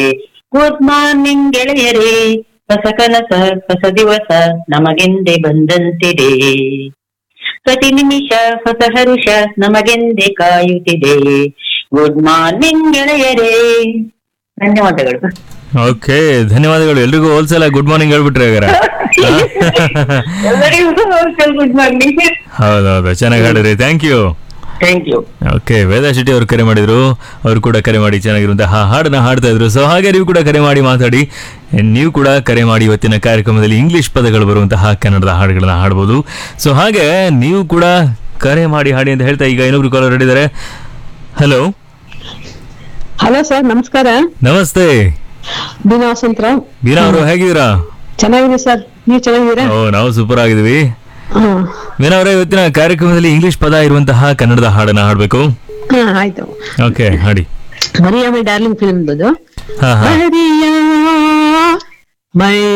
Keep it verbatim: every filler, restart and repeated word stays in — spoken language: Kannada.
ಗುಡ್ ಮಾರ್ನಿಂಗ್ ಗೆಳೆಯರೇ, ಹೊಸ ಕನಸ ಹೊಸ ದಿವಸ ನಮಗೆಂದೇ ಬಂದಂತಿದೆ. ಪ್ರತಿ ನಿಮಿಷ ಹೊಸ ಹರುಷ ನಮಗೆಂದೇ ಕಾಯುತ್ತಿದೆ. ಗುಡ್ ಮಾರ್ನಿಂಗ್ ಗೆಳೆಯರೇ. ಧನ್ಯವಾದಗಳು. ಓಕೆ, ಧನ್ಯವಾದಗಳು. ಎಲ್ರಿಗೂ ಹೋಲ್ಸಲ ಗುಡ್ ಮಾರ್ನಿಂಗ್ ಹೇಳ್ಬಿಟ್ರೆ ಹಾಗಾರೆ. ಎಲ್ಲರಿಗೂ ಗುಡ್ ಮಾರ್ನಿಂಗ್. ಹೌದೌದು, ಚೆನ್ನಾಗಿ ಹಾಡಿದ್ರಿ. Thank you. Thank you. Okay, ವೇದಾ ಶೆಟ್ಟಿ ಅವರು ಕರೆ ಮಾಡಿದ್ರು. ಅವರು ಕೂಡ ಕರೆ ಮಾಡಿ ಚೆನ್ನಾಗಿರುವಂತಹ ಹಾಡನ್ನ ಹಾಡ್ತಾ ಇದ್ರು. ಸೊ ಹಾಗೆ ನೀವು ಕೂಡ ಕರೆ ಮಾಡಿ ಮಾತಾಡಿ. ನೀವು ಕೂಡ ಕರೆ ಮಾಡಿ ಇವತ್ತಿನ ಕಾರ್ಯಕ್ರಮದಲ್ಲಿ ಇಂಗ್ಲಿಷ್ ಪದಗಳು ಬರುವಂತಹ ಕನ್ನಡದ ಹಾಡುಗಳನ್ನ ಹಾಡ್ಬೋದು. ಸೊ ಹಾಗೆ ನೀವು ಕೂಡ ಕರೆ ಮಾಡಿ ಹಾಡಿ ಅಂತ ಹೇಳ್ತಾ ಈಗ ಇನ್ನೊಬ್ರು ಕಾಲರ್ ಹೇಳಿದ್ದಾರೆ. ಹಲೋ ಹಲೋ ಸರ್, ನಮಸ್ಕಾರ. ನಮಸ್ತೆ ಬೀನಾ ವಸಂತರಾವ್. ಬೀನಾ ಅವರು ಹೇಗಿದ್ದೀರಾ? ಚೆನ್ನಾಗಿದೆ ಸರ್, ನೀವು ಚೆನ್ನಾಗಿದ್ದೀರಾ? ಓ, ನಾವು ಸೂಪರ್ ಆಗಿದ್ದೀವಿ. ಹಾ ಮೀನಾ ಅವರೇ, ಇವತ್ತಿನ ಕಾರ್ಯಕ್ರಮದಲ್ಲಿ ಇಂಗ್ಲಿಷ್ ಪದ ಇರುವಂತಹ ಕನ್ನಡದ ಹಾಡನ್ನ ಹಾಡ್ಬೇಕು. ಹಾ ಆಯ್ತು. ಓಕೆ, ಹಾಡಿ. Maria my darling film. ಹಾ ಹಾ ಮರಿಯಾ ಮೈ